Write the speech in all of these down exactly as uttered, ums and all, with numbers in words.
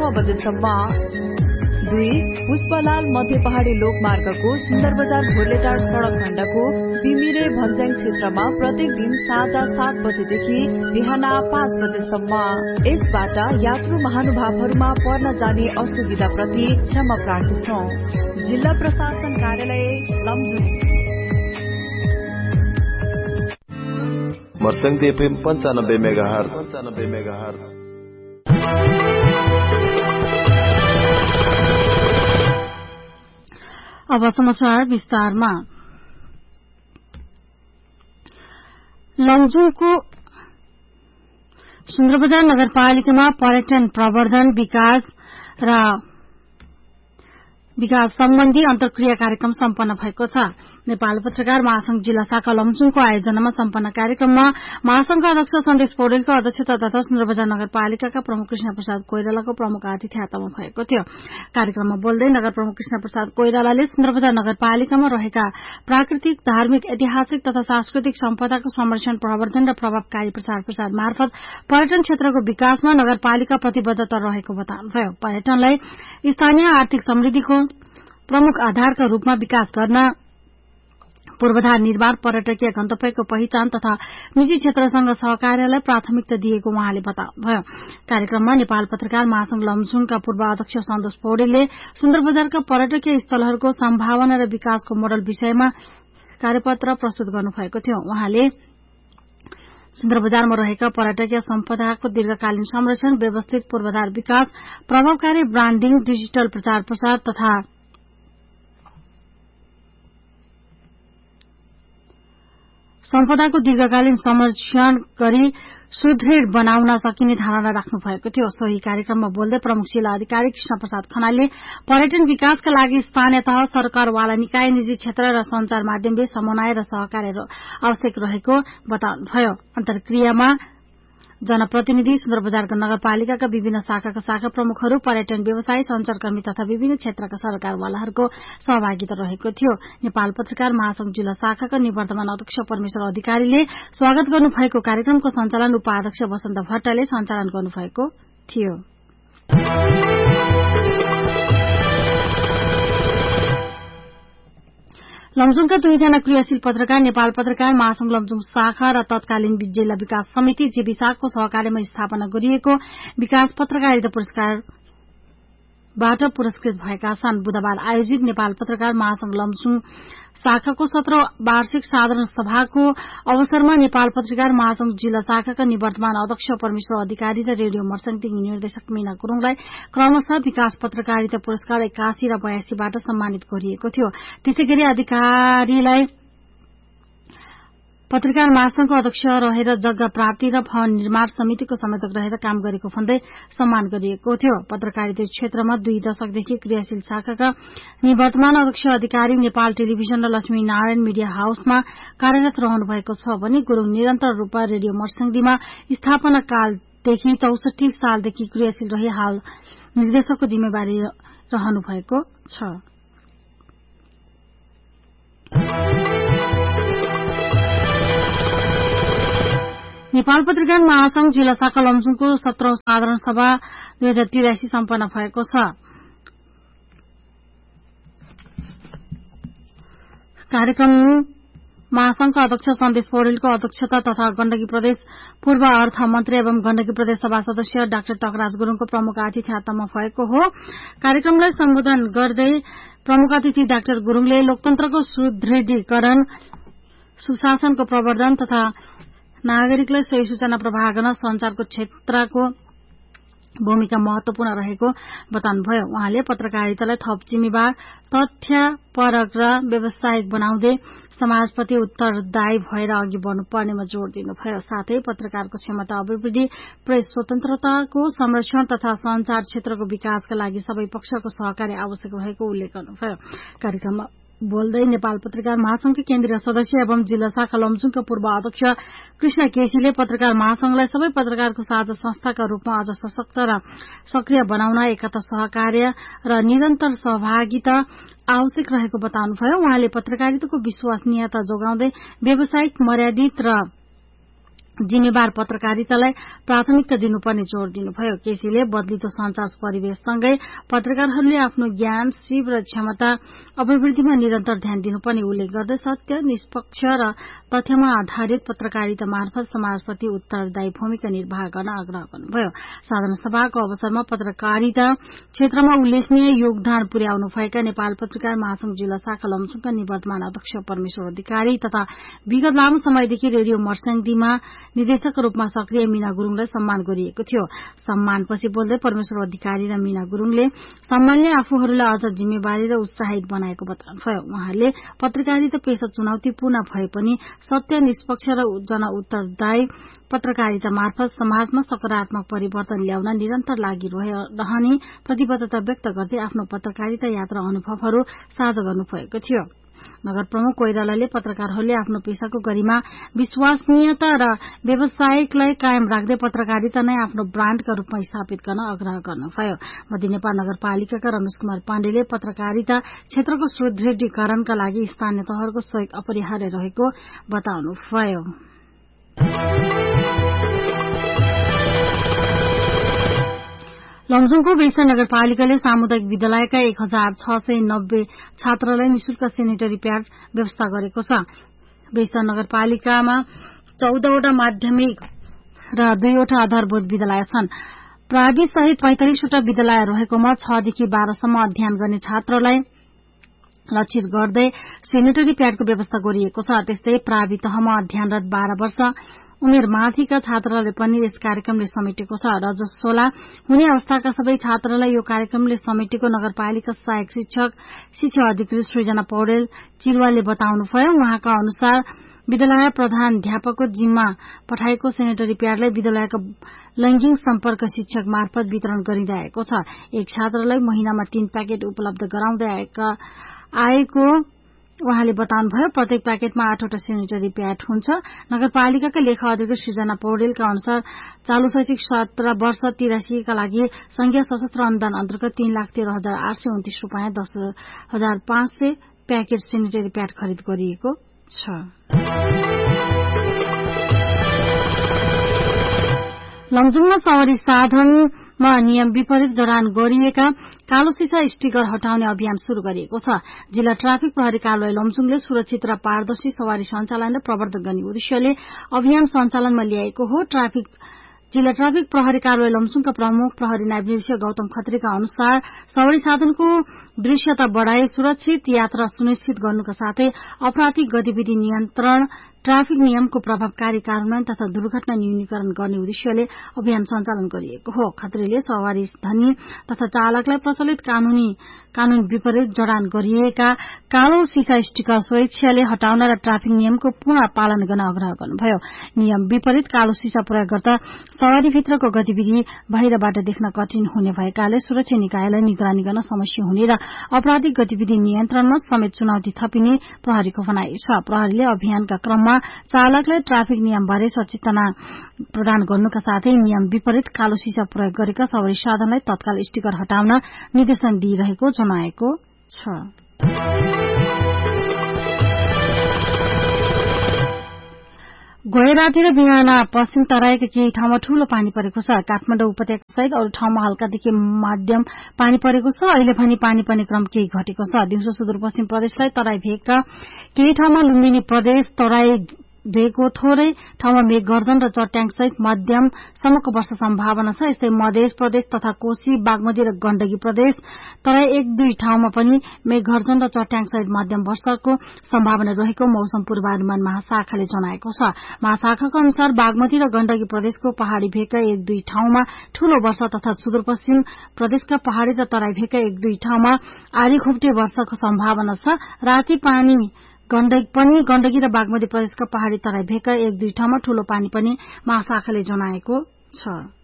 छ बजेसम्म। दुई पुष्पलाल मध्य पहाड़ी लोकमार्गको सुन्दर बजार घोरलेटार सड़क खण्डको बिमिरे भन्ज्याङ क्षेत्रमा प्रत्येक दिन साँझ सात बजेदेखि बिहान पाँच बजेसम्म। यसबाट यात्रु महानुभावहरूमा पर्न जाने असुविधाप्रति क्षमा प्रार्थी छौं। जिल्ला प्रशासन कार्यालय लमजुङ। मर्स्याङ एफएम पञ्चानब्बे मेगाहर्ज पञ्चानब्बे मेगाहर्ज। अब समाचार विस्तारमा। लमजुङको सुन्दरबजार नगरपालिकामा पर्यटन प्रवर्धन विकास र विकास सम्बन्धी अन्तर्क्रिया कार्यक्रम सम्पन्न भएको छ। नेपाल पत्रकार महासंघ जिल्ला शाखा लमजुङको आयोजनामा सम्पन्न कार्यक्रममा महासंघका अध्यक्ष सन्देश पौडेलको अध्यक्षता तथा सुन्दरबजार नगरपालिकाका प्रमुख कृष्ण प्रसाद कोइरालाको प्रमुख आतिथ्यतामा भएको थियो। कार्यक्रममा बोल्दै नगर प्रमुख कृष्ण प्रसाद कोइरालाले सुन्दरबजार नगरपालिकामा रहेका प्राकृतिक, धार्मिक, ऐतिहासिक तथा सांस्कृतिक सम्पदाको संरक्षण, प्रवर्धन र प्रभावकारी प्रचार प्रसार मार्फत पर्यटन क्षेत्रको विकासमा नगरपालिका प्रतिबद्धता रहेको बताउनुभयो। पर्यटनलाई स्थानीय आर्थिक समृद्धिको प्रमुख आधारका रूपमा विकास गर्न, पूर्वाधार निर्माण, पर्यटकीय गन्तव्यको पहिचान तथा निजी क्षेत्रसँग सहकार्यलाई प्राथमिकता दिएको उहाँले बताउनुभयो। कार्यक्रममा नेपाल पत्रकार महासंघ लमजुङका पूर्व अध्यक्ष सन्तोष पौडेलले सुन्दरबजारका पर्यटकीय स्थलहरूको सम्भावना र विकासको मोडल विषयमा कार्यपत्र प्रस्तुत गर्नुभएको थियो। उहाँले सुन्दरबजारमा रहेका पर्यटकीय सम्पदाको दीर्घकालीन संरक्षण, व्यवस्थित पूर्वाधार विकास, प्रभावकारी ब्रान्डिङ, डिजिटल प्रचार प्रसार तथा सम्पदाको दीर्घकालीन संरक्षण गरी सुदृढ़ बनाउन सकिने धारणा राख्नु भएको थियो। सोही कार्यक्रममा बोल्दै प्रमुख जिल्ला अधिकारी कृष्ण प्रसाद खनालले पर्यटन विकासका लागि स्थानीय तह, सरकारवाला निकाय, निजी क्षेत्र र संचार माध्यमले समन्वय र सहकार्य आवश्यक रहेको बताउनुभयो। अन्तर्क्रियामा जनप्रतिनिधि, सुन्दरबजारका नगरपालिकाका विभिन्न शाखाका शाखा प्रमुखहरू, पर्यटन व्यवसायी, संचारकर्मी तथा विभिन्न क्षेत्रका सरकारवालाहरूको सहभागिता रहेको थियो। नेपाल पत्रकार महासंघ जिल्ला शाखाका निवर्तमान अध्यक्ष परमेश्वर अधिकारीले स्वागत गर्नुभएको कार्यक्रमको सञ्चालन उपाध्यक्ष वसन्त भट्टले सञ्चालन गर्नुभएको थियो। लमजुङका दुईजना क्रियाशील पत्रकार नेपाल पत्रकार महासंघ लमजुङ शाखा र तत्कालीन जिल्ला विकास समिति जेविसाको सहकार्यमा स्थापना गरिएको विकास पत्रकारिता पुरस्कारबाट पुरस्कृत भएका छन्। बुधबार आयोजित नेपाल पत्रकार महासंघ लमजुङ शाखाको सत्र वार्षिक साधारण सभाको अवसरमा नेपाल पत्रकार महासंघ जिल्ला शाखाका निवर्तमान अध्यक्ष परमेश्वर अधिकारी र रेडियो मर्स्याङदेखि निर्देशक मीना गुरूङलाई क्रमशः विकास पत्रकारिता पुरस्कार एकासी र बयासीबाट सम्मानित गरिएको थियो। त्यसैगरी अधिकारीलाई पत्रकार महासंघको अध्यक्ष रहेर जग्गा प्राप्ति र भवन निर्माण समितिको संयोजक रहेर काम गरेको भन्दै सम्मान गरिएको थियो। पत्रकारिता क्षेत्रमा दुई दशकदेखि क्रियाशील शाखाका निवर्तमान अध्यक्ष अधिकारी नेपाल टेलिभिजन र लक्ष्मी नारायण मिडिया हाउसमा कार्यरत रहनु भएको छ भने गुरूङ निरन्तर रूपमा रेडियो मर्स्याङदीमा स्थापना कालदेखि चौसठी सालदेखि क्रियाशील रही हाल निर्देशकको जिम्मेवारी रहनु भएको छ। नेपाल पत्रकार महासंघ जिल्ला शाखा लमजुङको सत्रौं साधारण सभा दुई हजार तिरासी सम्पन्न भएको छ। कार्यक्रम महासंघका अध्यक्ष सन्देश पौडेलको अध्यक्षता तथा गण्डकी प्रदेश पूर्व अर्थ मन्त्री एवं गण्डकी प्रदेश सभा सदस्य डाक्टर टकराज गुरूङको प्रमुख आतिथ्यतामा भएको हो। कार्यक्रमलाई सम्बोधन गर्दै प्रमुख अतिथि डाक्टर गुरूङले लोकतन्त्रको सुदृढीकरण, सुशासनको प्रवर्धन तथा नागरिकलाई सही सूचना प्रवाह गर्न संचारको क्षेत्रको भूमिका महत्वपूर्ण रहेको बताउनुभयो। उहाँले पत्रकारितालाई थप जिम्मेवार, तथ्यपरक र व्यावसायिक बनाउँदै समाजप्रति उत्तरदायी भएर अघि बढ्नुपर्नेमा जोड़ दिनुभयो। साथै पत्रकारको क्षमता अभिवृद्धि, प्रेस स्वतन्त्रताको संरक्षण तथा संचार क्षेत्रको विकासका लागि सबै पक्षको सहकार्य आवश्यक रहेको उल्लेख गर्नुभयो। कार्यक्रममा बोल्दै नेपाल पत्रकार महासंघका केन्द्रीय सदस्य एवं जिल्ला शाखा लमजुङका पूर्व अध्यक्ष कृष्ण केसीले पत्रकार महासंघलाई सबै पत्रकारको साझा संस्थाका रूपमा अझ सशक्त र सक्रिय बनाउन एकता, सहकार्य र निरन्तर सहभागिता आवश्यक रहेको बताउनुभयो। उहाँले पत्रकारिताको विश्वसनीयता जोगाउँदै व्यावसायिक, मर्यादित र जिम्मेवार पत्रकारितालाई प्राथमिकता दिनुपर्ने जोड़ दिनुभयो। केसीले बदलिदो संचार परिवेशसँगै पत्रकारहरूले आफ्नो ज्ञान, सिप र क्षमता अभिवृद्धिमा निरन्तर ध्यान दिनुपर्ने उल्लेख गर्दै सत्य, निष्पक्ष र तथ्यमा आधारित पत्रकारिता मार्फत समाजप्रति उत्तरदायी भूमिका निर्वाह गर्न आग्रह गर्नुभयो। साधारण सभाको अवसरमा पत्रकारिता क्षेत्रमा उल्लेखनीय योगदान पुर्याउनु भएका नेपाल पत्रकार महासंघ जिल्ला शाखा लमजुङका निवर्तमान अध्यक्ष परमेश्वर अधिकारी तथा विगत लामो समयदेखि रेडियो मर्स्याङदीमा निर्देशकका रूपमा सक्रिय मीना गुरूङलाई सम्मान गरिएको थियो। सम्मानपछि बोल्दै परमेश्वर अधिकारी र मीना गुरूङले सम्मानले आफूहरूलाई अझ जिम्मेवारी र उत्साहित बनाएको बताउनुभयो। उहाँले पत्रकारिता पेशा चुनौतीपूर्ण भए पनि सत्य, निष्पक्ष र जनउत्तरदायी पत्रकारिता मार्फत समाजमा सकारात्मक परिवर्तन ल्याउन निरन्तर लागिरहने प्रतिबद्धता व्यक्त गर्दै आफ्नो पत्रकारिता यात्रा अनुभवहरू साझा गर्नुभएको थियो। नगर प्रमुख कोइरालाले पत्रकारहरूले आफ्नो पेशाको गरिमा, विश्वसनीयता र व्यावसायिकलाई कायम राख्दै पत्रकारिता नै आफ्नो ब्राण्डका रूपमा स्थापित गर्न आग्रह गर्नुभयो। मध्य नेपाल नगरपालिकाका रमेश कुमार पाण्डेले पत्रकारिता क्षेत्रको सुदृढीकरणका लागि स्थानीय तहहरूको सहयोग अपरिहार्य रहेको बताउनुभयो। लमजुङको बेस्ता नगरपालिकाले सामुदायिक विद्यालयका एक हजार छ सय नब्बे छात्रलाई निशुल्क सेनिटरी प्याड व्यवस्था गरेको छ। बेस्ता नगरपालिकामा चौधवटा माध्यमिक र दुईवटा आधारभूत विद्यालय छन्। प्रावि सहित पैंतालिसवटा विद्यालय रहेकोमा छदेखि बाह्रसम्म अध्ययन गर्ने छात्रलाई लक्षित गर्दै सेनिटरी प्याडको व्यवस्था गरिएको छ। त्यस्तै प्रावि तहमा अध्ययनरत बाह्र वर्ष उमेर माथिका छात्रले पनि यस कार्यक्रमले समेटेको छ। रजस्वला हुने अवस्थाका सबै छात्रलाई यो कार्यक्रमले समेटेको नगरपालिका सहायक शिक्षक शिक्षा अधिकृत सृजना पौडेल चिरुवाले बताउनुभयो। उहाँका अनुसार विद्यालय प्रधानाध्यापकको जिम्मा पठाएको सेनिटरी प्याडलाई विद्यालयका लैंगिक सम्पर्क शिक्षक मार्फत वितरण गरिरहेको छ। एक छात्रलाई महिनामा तीन प्याकेट उपलब्ध गराउँदै आएको उहाँले बताउनुभयो। प्रत्येक प्याकेटमा आठवटा सेनिटरी प्याड हुन्छ। नगरपालिकाका लेखा अधिकृत सृजना पौडेलका अनुसार चालू शैक्षिक सत्र वर्ष तिरासीका लागि संघीय सशस्त्र अनुदान अन्तर्गत तीन लाख तेह्र हजार आठ सय उन्तीस रूपियाँ दस हजार पाँच सय प्याकेट सेनिटरी प्याड खरिद गरिएको छ। लमजुङमा सवारी साधनमा नियम विपरीत जडान गरिएका कालो सीसा स्टिकर हटाउने अभियान शुरू गरिएको छ। जिल्ला ट्राफिक प्रहरी कार्यालय लमजुङले सुरक्षित र पारदर्शी सवारी सञ्चालन र प्रवर्धन गर्ने उद्देश्यले अभियान सञ्चालनमा ल्याएको हो। ट्राफिक जिल्ला ट्राफिक प्रहरी कार्यालय लमजुङका प्रमुख प्रहरी नायब निरीक्षक गौतम खत्रीका अनुसार सवारी साधनको दृश्यता बढ़ाई सुरक्षित यात्रा सुनिश्चित गर्नुका साथै आपराधिक गतिविधि नियन्त्रण, ट्राफिक नियमको प्रभावकारी कार्यान्वयन तथा दुर्घटना न्यूनीकरण गर्ने उद्देश्यले अभियान सञ्चालन गरिएको हो। खत्रीले सवारी धनी तथा चालकलाई प्रचलित कानूनी कानून विपरीत जडान गरिएका कालो सीसा स्टिकर स्वेच्छाले हटाउन र ट्राफिक नियमको पूर्ण पालन गर्न आग्रह गर्नुभयो। नियम विपरीत कालो सीसा प्रयोग गर्दा सवारीभित्रको गतिविधि बाहिरबाट देख्न कठिन हुने भएकाले सुरक्षा निकायलाई निगरानी गर्न समस्या हुने र आपराधिक गतिविधि नियन्त्रणमा समेत चुनौती थपिने प्रहरीको भनाइ छ। प्रहरीले अभियानका क्रममा चालकलाई ट्राफिक नियमबारे सचेतना प्रदान गर्नुका साथै नियम विपरीत कालो सीसा प्रयोग गरेका सवारी साधनलाई तत्काल स्टिकर हटाउन निर्देशन दिइरहेको जनाएको छ। गए राति र बिहान पश्चिम तराईका केही ठाउँमा ठूलो पानी परेको छ। काठमाडौँ उपत्यका सहित अरू ठाउँमा हल्कादेखि मध्यम पानी परेको छ। अहिले पनि पानी पर्ने क्रम केही घटेको छ। दिउँसो सुदूरपश्चिम प्रदेशलाई तराई भेगका केही ठाउँमा लुम्बिनी प्रदेश, तराई भेगको थोरै ठाउँमा मेघ गर्जन र चट्याङ सहित मध्यमसम्मको वर्षा सम्भावना छ। यस्तै मध्य प्रदेश तथा कोशी, बागमती र गण्डकी प्रदेश तराई एक दुई ठाउँमा पनि मेघ गर्जन र चट्याङ सहित मध्यम वर्षाको सम्भावना रहेको मौसम पूर्वानुमान महाशाखाले जनाएको छ। महाशाखाका अनुसार बागमती र गण्डकी प्रदेशको पहाड़ी भेगका एक दुई ठाउँमा ठूलो वर्षा तथा सुदूरपश्चिम प्रदेशका पहाड़ी र तराई भेगका एक दुई ठाउँमा आधी खोप्टे वर्षाको सम्भावना छ। राति पानी गण्डकी पनि गण्डकी र बागमती प्रदेशका पहाड़ी तराई भेगका एक दुई ठाउँमा ठूलो पानी पनि महाशाखाले जनाएको छ।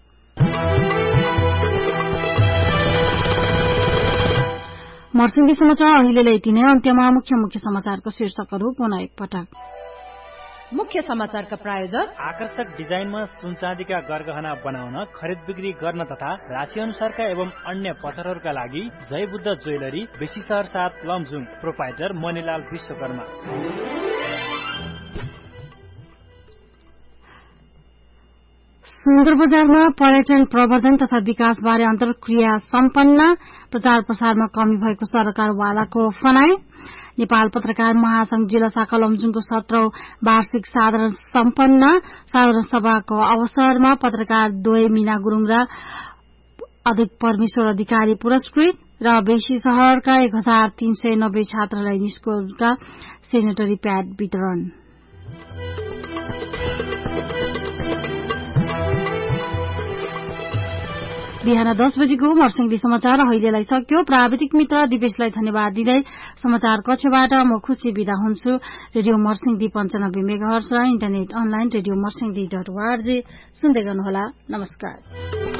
मर्सिङकी समाचार अहिलेलाई यति नै। अन्त्यमा मुख्य मुख्य समाचारको शीर्षकहरू पुनः एकपटक। मुख्य समाचारका प्रायोजक आकर्षक डिजाइनमा सुनचाँदीका गरगहना बनाउन, खरिद बिक्री गर्न तथा राशि अनुसारका एवं अन्य पत्थरहरूका लागि जय बुद्ध ज्वेलरी, बेसी शहर सात लमजुङ। प्रोपाइटर मणिलाल विश्वकर्मा। सुन्दर बजारमा पर्यटन प्रवर्धन तथा विकास बारे अन्तर्क्रिया सम्पन्न प्रचार प्रसारमा कमी भएको सरकारवालाको भनाई। नेपाल पत्रकार महासंघ जिल्ला शाखा लमजुङको सत्रौं वार्षिक साधारण सम्पन्न साधारण सभाको अवसरमा पत्रकार द्वय मीना गुरूङ र अधिक परमेश्वर अधिकारी पुरस्कृत र बेसी शहरका एक हजार तीन सय नब्बे छात्रलाई निशुल्क सेनिटरी प्याड वितरण। बिहान दस बजेको मर्सिङदी समाचार अहिलेलाई सक्यो। प्राविधिक मित्र दिपेशलाई धन्यवाद दिँदै समाचार कक्षबाट म खुशी बिदा हुन्छु। रेडियो मर्सिङदी पञ्चानब्बे मेगाहर्ज र internet online radio मर्सिङदी dot ORG सुन्दै गर्नुहोला। नमस्कार।